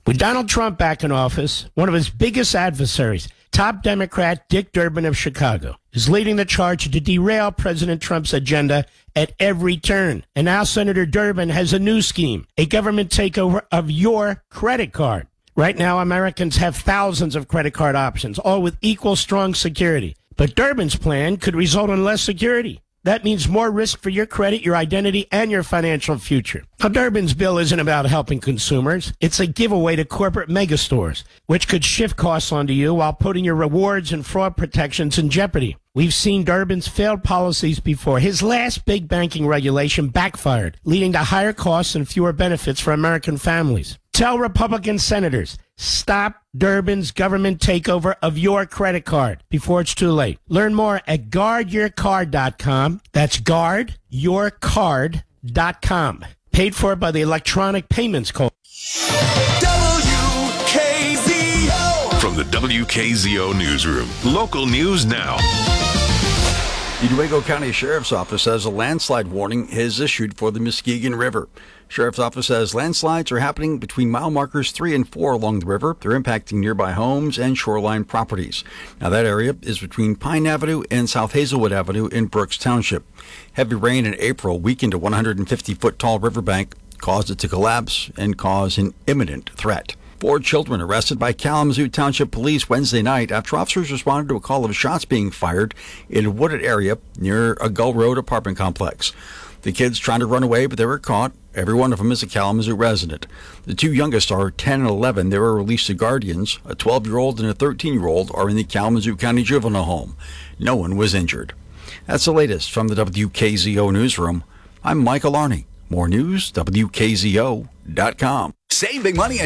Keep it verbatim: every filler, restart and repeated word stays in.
With Donald Trump back in office, one of his biggest adversaries, top Democrat Dick Durbin of Chicago, is leading the charge to derail President Trump's agenda at every turn. And now Senator Durbin has a new scheme, a government takeover of your credit card. Right now, Americans have thousands of credit card options, all with equal strong security. But Durbin's plan could result in less security. That means more risk for your credit, your identity, and your financial future. Now, Durbin's bill isn't about helping consumers. It's a giveaway to corporate megastores, which could shift costs onto you while putting your rewards and fraud protections in jeopardy. We've seen Durbin's failed policies before. His last big banking regulation backfired, leading to higher costs and fewer benefits for American families. Tell Republican senators, stop Durbin's government takeover of your credit card before it's too late. Learn more at guard your card dot com. That's guard your card dot com. Paid for by the Electronic Payments Co. W K Z O. From the W K Z O Newsroom. Local news now. The Newaygo County Sheriff's Office says a landslide warning is issued for the Muskegon River. Sheriff's Office says landslides are happening between mile markers three and four along the river. They're impacting nearby homes and shoreline properties. Now, that area is between Pine Avenue and South Hazelwood Avenue in Brooks Township. Heavy rain in April weakened a one hundred fifty foot tall riverbank, caused it to collapse, and cause an imminent threat. Four children arrested by Kalamazoo Township Police Wednesday night after officers responded to a call of shots being fired in a wooded area near a Gull Road apartment complex. The kids trying to run away, but they were caught. Every one of them is a Kalamazoo resident. The two youngest are ten and eleven. They were released to guardians. A twelve-year-old and a thirteen-year-old are in the Kalamazoo County Juvenile Home. No one was injured. That's the latest from the W K Z O Newsroom. I'm Michael Arney. More news, W K Z O dot com. Save big money